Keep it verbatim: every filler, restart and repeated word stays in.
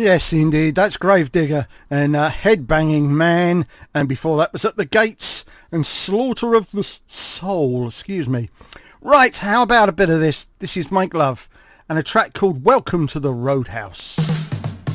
Yes, indeed. That's Gravedigger and uh, Headbanging Man. And before that was At the Gates and Slaughter of the Soul. Excuse me. Right, how about a bit of this? This is Make Love and a track called Welcome to the Roadhouse.